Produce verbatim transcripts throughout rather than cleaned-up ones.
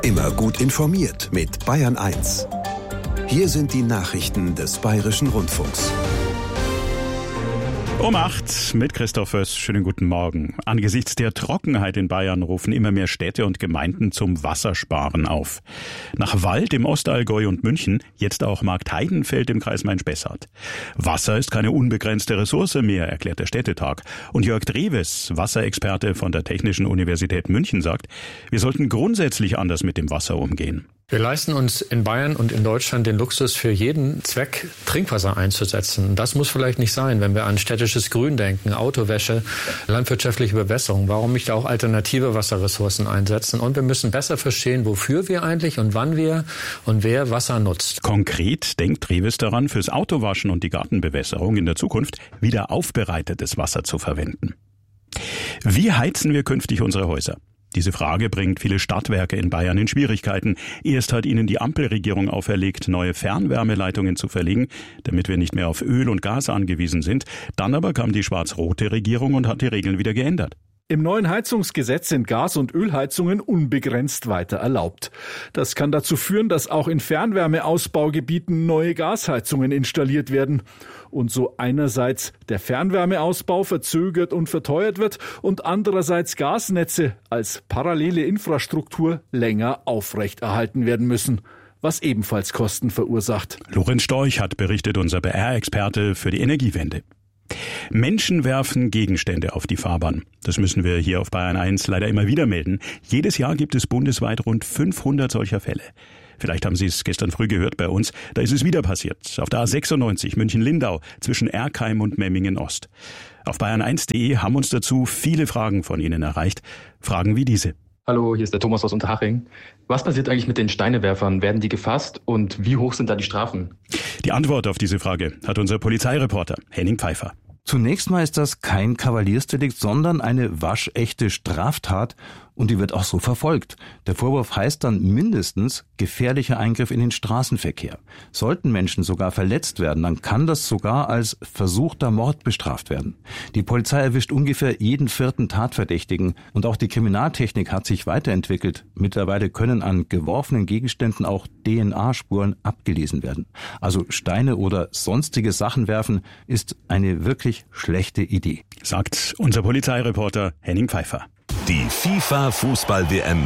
Immer gut informiert mit Bayern eins. Hier sind die Nachrichten des Bayerischen Rundfunks. Um acht mit Christoph Föss. Schönen guten Morgen. Angesichts der Trockenheit in Bayern rufen immer mehr Städte und Gemeinden zum Wassersparen auf. Nach Wald im Ostallgäu und München jetzt auch Marktheidenfeld im Kreis Main-Spessart. Wasser ist keine unbegrenzte Ressource mehr, erklärt der Städtetag. Und Jörg Drewes, Wasserexperte von der Technischen Universität München, sagt, wir sollten grundsätzlich anders mit dem Wasser umgehen. Wir leisten uns in Bayern und in Deutschland den Luxus, für jeden Zweck Trinkwasser einzusetzen. Das muss vielleicht nicht sein, wenn wir an städtisches Grün denken, Autowäsche, landwirtschaftliche Bewässerung. Warum nicht auch alternative Wasserressourcen einsetzen? Und wir müssen besser verstehen, wofür wir eigentlich und wann wir und wer Wasser nutzt. Konkret denkt Drewes daran, fürs Autowaschen und die Gartenbewässerung in der Zukunft wieder aufbereitetes Wasser zu verwenden. Wie heizen wir künftig unsere Häuser? Diese Frage bringt viele Stadtwerke in Bayern in Schwierigkeiten. Erst hat ihnen die Ampelregierung auferlegt, neue Fernwärmeleitungen zu verlegen, damit wir nicht mehr auf Öl und Gas angewiesen sind. Dann aber kam die schwarz-rote Regierung und hat die Regeln wieder geändert. Im neuen Heizungsgesetz sind Gas- und Ölheizungen unbegrenzt weiter erlaubt. Das kann dazu führen, dass auch in Fernwärmeausbaugebieten neue Gasheizungen installiert werden und so einerseits der Fernwärmeausbau verzögert und verteuert wird und andererseits Gasnetze als parallele Infrastruktur länger aufrechterhalten werden müssen, was ebenfalls Kosten verursacht. Lorenz Storch hat berichtet, unser B R-Experte für die Energiewende. Menschen werfen Gegenstände auf die Fahrbahn. Das müssen wir hier auf Bayern eins leider immer wieder melden. Jedes Jahr gibt es bundesweit rund fünfhundert solcher Fälle. Vielleicht haben Sie es gestern früh gehört bei uns. Da ist es wieder passiert. Auf der A sechsundneunzig München-Lindau zwischen Erkheim und Memmingen-Ost. Auf bayern eins punkt de haben uns dazu viele Fragen von Ihnen erreicht. Fragen wie diese. Hallo, hier ist der Thomas aus Unterhaching. Was passiert eigentlich mit den Steinewerfern? Werden die gefasst und wie hoch sind da die Strafen? Die Antwort auf diese Frage hat unser Polizeireporter Henning Pfeiffer. Zunächst mal ist das kein Kavaliersdelikt, sondern eine waschechte Straftat und die wird auch so verfolgt. Der Vorwurf heißt dann mindestens gefährlicher Eingriff in den Straßenverkehr. Sollten Menschen sogar verletzt werden, dann kann das sogar als versuchter Mord bestraft werden. Die Polizei erwischt ungefähr jeden vierten Tatverdächtigen und auch die Kriminaltechnik hat sich weiterentwickelt. Mittlerweile können an geworfenen Gegenständen auch D N A-Spuren abgelesen werden. Also Steine oder sonstige Sachen werfen ist eine wirklich schlechte Idee, sagt unser Polizeireporter Henning Pfeiffer. Die FIFA-Fußball-W M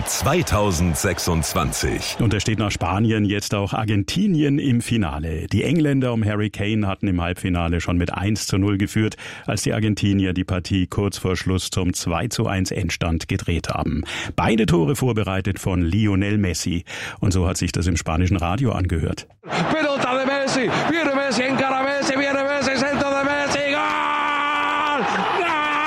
zweitausendsechsundzwanzig. Und da steht nach Spanien jetzt auch Argentinien im Finale. Die Engländer um Harry Kane hatten im Halbfinale schon mit eins zu null geführt, als die Argentinier die Partie kurz vor Schluss zum zwei zu eins Endstand gedreht haben. Beide Tore vorbereitet von Lionel Messi. Und so hat sich das im spanischen Radio angehört. Pelota de Messi, viene Messi, encara Messi, viene Messi, centro de Messi, gol! Gol!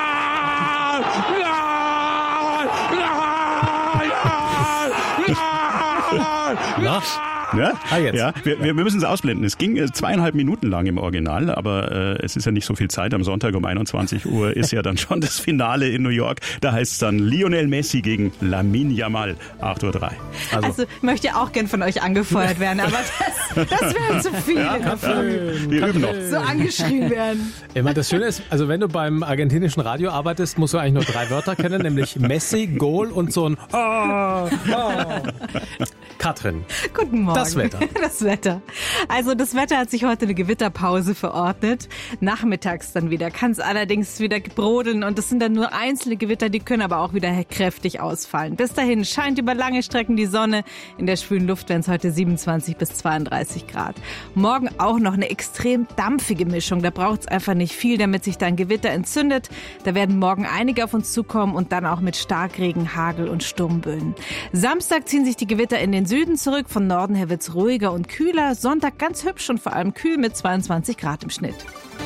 Na? Ja, ah, jetzt. ja wir, wir müssen es ausblenden. Es ging äh, zweieinhalb Minuten lang im Original, aber äh, es ist ja nicht so viel Zeit. Am Sonntag um einundzwanzig Uhr ist ja dann schon das Finale in New York. Da heißt es dann Lionel Messi gegen Lamine Yamal, acht Uhr drei. Also, also ich möchte auch gern von euch angefeuert werden, aber das, das wäre zu viel. Ja, wir üben noch. So angeschrien werden. Ich meine, das Schöne ist, also wenn du beim argentinischen Radio arbeitest, musst du eigentlich nur drei Wörter kennen, nämlich Messi, Goal und so ein oh, oh. Katrin. Guten Morgen. Das Wetter. Das Wetter. Also das Wetter hat sich heute eine Gewitterpause verordnet. Nachmittags dann wieder kann es allerdings wieder brodeln und das sind dann nur einzelne Gewitter, die können aber auch wieder kräftig ausfallen. Bis dahin scheint über lange Strecken die Sonne. In der schwülen Luft werden es heute siebenundzwanzig bis zweiunddreißig Grad. Morgen auch noch eine extrem dampfige Mischung. Da braucht es einfach nicht viel, damit sich dann Gewitter entzündet. Da werden morgen einige auf uns zukommen und dann auch mit Starkregen, Hagel und Sturmböen. Samstag ziehen sich die Gewitter in den Süden zurück. Von Norden her wird's ruhiger und kühler. Sonntag ganz hübsch und vor allem kühl mit zweiundzwanzig Grad im Schnitt.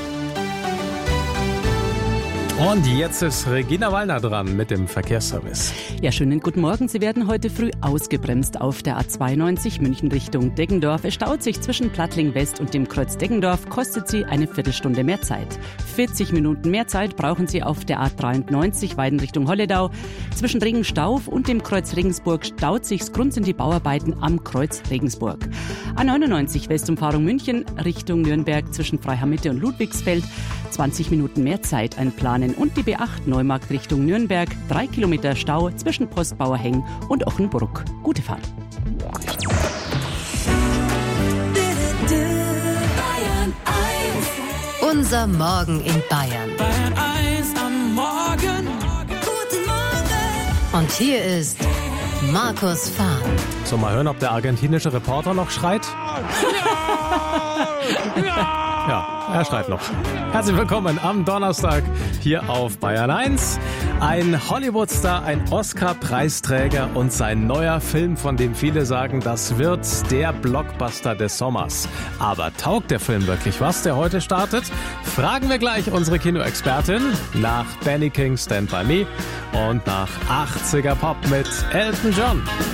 Und jetzt ist Regina Wallner dran mit dem Verkehrsservice. Ja, schönen guten Morgen. Sie werden heute früh ausgebremst auf der A zweiundneunzig München Richtung Deggendorf. Es staut sich zwischen Plattling West und dem Kreuz Deggendorf, kostet Sie eine Viertelstunde mehr Zeit. vierzig Minuten mehr Zeit brauchen Sie auf der A dreiundneunzig Weiden Richtung Holledau. Zwischen Regenstauf und dem Kreuz Regensburg staut sich Grund sind die Bauarbeiten am Kreuz Regensburg. A neunundneunzig Westumfahrung München Richtung Nürnberg zwischen Freiham-Mitte und Ludwigsfeld. zwanzig Minuten mehr Zeit einplanen. neun und die B acht Neumarkt Richtung Nürnberg. Drei Kilometer Stau zwischen Postbauerheng und Ochenbruck. Gute Fahrt. Unser Morgen in Bayern. Bayern eins am Morgen. Guten Morgen. Und hier ist Markus Fahr. So, mal hören, ob der argentinische Reporter noch schreit. Ja! Ja! Ja, er schreit noch. Herzlich willkommen am Donnerstag hier auf Bayern eins. Ein Hollywood-Star, ein Oscar-Preisträger und sein neuer Film, von dem viele sagen, das wird der Blockbuster des Sommers. Aber taugt der Film wirklich was, der heute startet? Fragen wir gleich unsere Kinoexpertin nach Benny King Stand By Me und nach achtziger Pop mit Elton John.